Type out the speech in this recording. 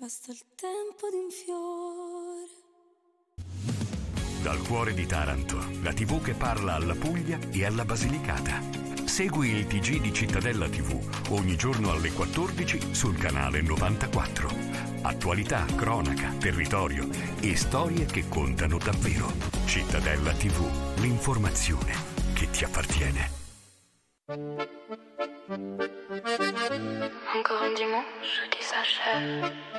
Basta il tempo di un fiore. Dal cuore di Taranto, la TV che parla alla Puglia e alla Basilicata. Segui il TG di Cittadella TV ogni giorno alle 14 sul canale 94. Attualità, cronaca, territorio e storie che contano davvero. Cittadella TV, l'informazione che ti appartiene. Encore un dimanche, je dis ça cher.